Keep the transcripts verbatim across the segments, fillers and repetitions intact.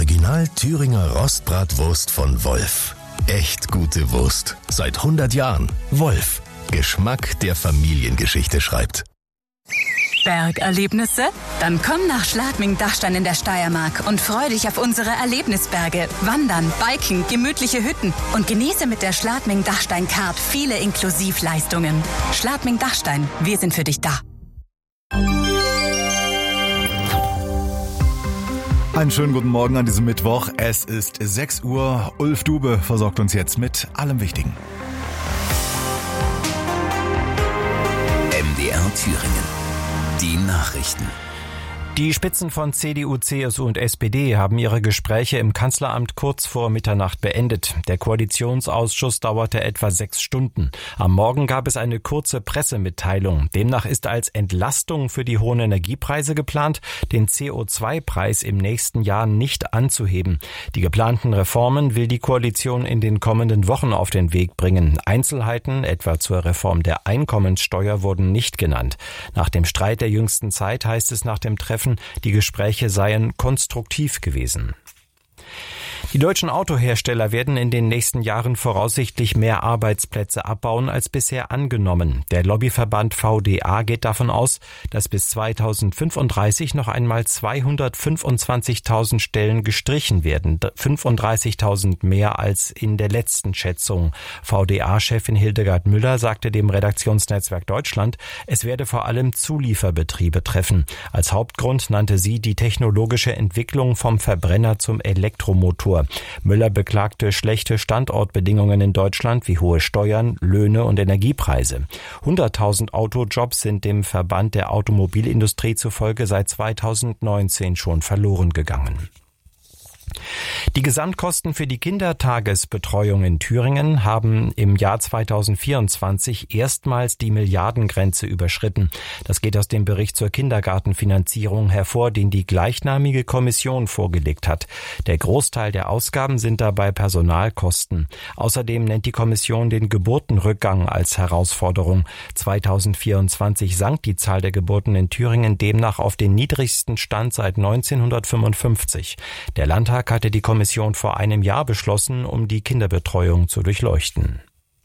Original Thüringer Rostbratwurst von Wolf. Echt gute Wurst. Seit hundert Jahren. Wolf. Geschmack, der Familiengeschichte schreibt. Bergerlebnisse? Dann komm nach Schladming-Dachstein in der Steiermark und freu dich auf unsere Erlebnisberge. Wandern, Biken, gemütliche Hütten und genieße mit der Schladming-Dachstein-Card viele Inklusivleistungen. Schladming-Dachstein, wir sind für dich da. Einen schönen guten Morgen an diesem Mittwoch. Es ist sechs Uhr. Ulf Dube versorgt uns jetzt mit allem Wichtigen. M D R Thüringen. Die Nachrichten. Die Spitzen von C D U, C S U und S P D haben ihre Gespräche im Kanzleramt kurz vor Mitternacht beendet. Der Koalitionsausschuss dauerte etwa sechs Stunden. Am Morgen gab es eine kurze Pressemitteilung. Demnach ist als Entlastung für die hohen Energiepreise geplant, den C O zwei Preis im nächsten Jahr nicht anzuheben. Die geplanten Reformen will die Koalition in den kommenden Wochen auf den Weg bringen. Einzelheiten, etwa zur Reform der Einkommenssteuer, wurden nicht genannt. Nach dem Streit der jüngsten Zeit heißt es nach dem Treffen, die Gespräche seien konstruktiv gewesen. Die deutschen Autohersteller werden in den nächsten Jahren voraussichtlich mehr Arbeitsplätze abbauen als bisher angenommen. Der Lobbyverband V D A geht davon aus, dass bis zweitausendfünfunddreißig noch einmal zweihundertfünfundzwanzigtausend Stellen gestrichen werden, fünfunddreißigtausend mehr als in der letzten Schätzung. V D A-Chefin Hildegard Müller sagte dem Redaktionsnetzwerk Deutschland, es werde vor allem Zulieferbetriebe treffen. Als Hauptgrund nannte sie die technologische Entwicklung vom Verbrenner zum Elektromotor. Müller beklagte schlechte Standortbedingungen in Deutschland wie hohe Steuern, Löhne und Energiepreise. hunderttausend Autojobs sind dem Verband der Automobilindustrie zufolge seit zweitausendneunzehn schon verloren gegangen. Die Gesamtkosten für die Kindertagesbetreuung in Thüringen haben im Jahr zweitausendvierundzwanzig erstmals die Milliardengrenze überschritten. Das geht aus dem Bericht zur Kindergartenfinanzierung hervor, den die gleichnamige Kommission vorgelegt hat. Der Großteil der Ausgaben sind dabei Personalkosten. Außerdem nennt die Kommission den Geburtenrückgang als Herausforderung. zweitausendvierundzwanzig sank die Zahl der Geburten in Thüringen demnach auf den niedrigsten Stand seit neunzehnhundertfünfundfünfzig. Der Landtag hatte die Kommission vor einem Jahr beschlossen, um die Kinderbetreuung zu durchleuchten.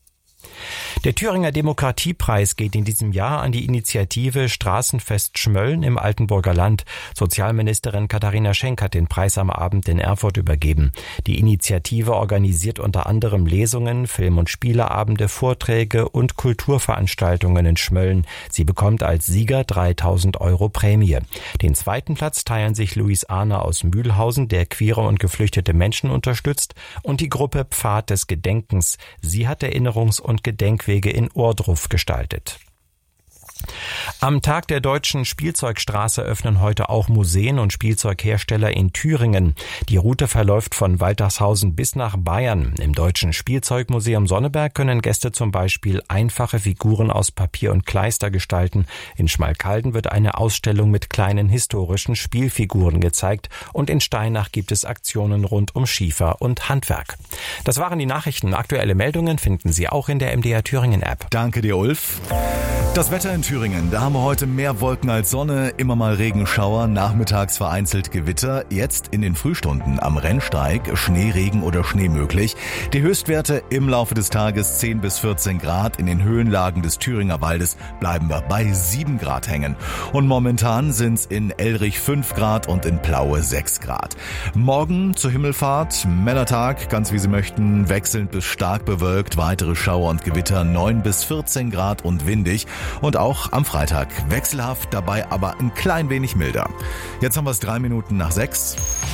Der Thüringer Demokratiepreis geht in diesem Jahr an die Initiative Straßenfest Schmölln im Altenburger Land. Sozialministerin Katharina Schenk hat den Preis am Abend in Erfurt übergeben. Die Initiative organisiert unter anderem Lesungen, Film- und Spieleabende, Vorträge und Kulturveranstaltungen in Schmölln. Sie bekommt als Sieger dreitausend Euro Prämie. Den zweiten Platz teilen sich Luis Ahner aus Mühlhausen, der queere und geflüchtete Menschen unterstützt, und die Gruppe Pfad des Gedenkens. Sie hat Erinnerungs- und Gedenkwege in Ohrdruf gestaltet. Am Tag der deutschen Spielzeugstraße öffnen heute auch Museen und Spielzeughersteller in Thüringen. Die Route verläuft von Waltershausen bis nach Bayern. Im Deutschen Spielzeugmuseum Sonneberg können Gäste zum Beispiel einfache Figuren aus Papier und Kleister gestalten. In Schmalkalden wird eine Ausstellung mit kleinen historischen Spielfiguren gezeigt und in Steinach gibt es Aktionen rund um Schiefer und Handwerk. Das waren die Nachrichten. Aktuelle Meldungen finden Sie auch in der M D R Thüringen App. Danke dir, Ulf. Das Wetter in Thüringen, da haben wir heute mehr Wolken als Sonne, immer mal Regenschauer, nachmittags vereinzelt Gewitter, jetzt in den Frühstunden am Rennsteig Schneeregen oder Schnee möglich. Die Höchstwerte im Laufe des Tages zehn bis vierzehn Grad, in den Höhenlagen des Thüringer Waldes bleiben wir bei sieben Grad hängen. Und momentan sind's in Elrich fünf Grad und in Plaue sechs Grad. Morgen zur Himmelfahrt, Männertag, ganz wie Sie möchten, wechselnd bis stark bewölkt, weitere Schauer und Gewitter, neun bis vierzehn Grad und windig. Und auch am Freitag wechselhaft, dabei aber ein klein wenig milder. Jetzt haben wir es drei Minuten nach sechs.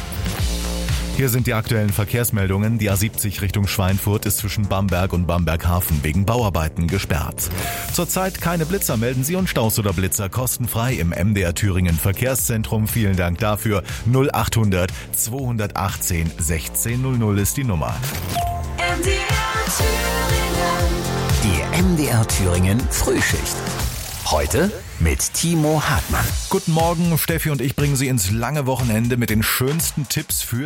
Hier sind die aktuellen Verkehrsmeldungen. Die A siebzig Richtung Schweinfurt ist zwischen Bamberg und Bamberghafen wegen Bauarbeiten gesperrt. Zurzeit keine Blitzer, melden Sie, und Staus oder Blitzer kostenfrei im M D R Thüringen Verkehrszentrum. Vielen Dank dafür. null achthundert zweihundertachtzehn sechzehn null null ist die Nummer. M D R Thüringen. Die M D R Thüringen Frühschicht. Heute mit Timo Hartmann. Guten Morgen, Steffi und ich bringen Sie ins lange Wochenende mit den schönsten Tipps für